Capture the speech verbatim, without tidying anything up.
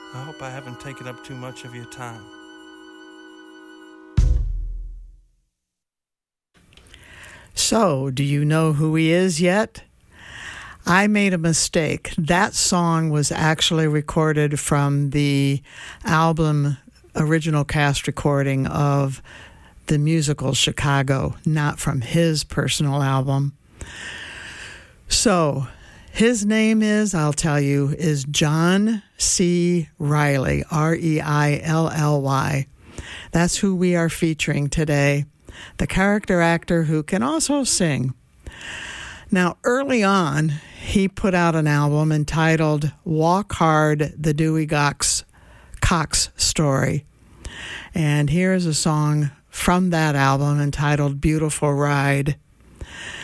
I hope I haven't taken up too much of your time. So, do you know who he is yet? I made a mistake. That song was actually recorded from the album original cast recording of the musical Chicago, not from his personal album. So, his name is, I'll tell you, is John C. Reilly, R E I L L Y. That's who we are featuring today, the character actor who can also sing. Now, early on, he put out an album entitled Walk Hard, the Dewey Cox, Cox Story. And here's a song from that album entitled Beautiful Ride.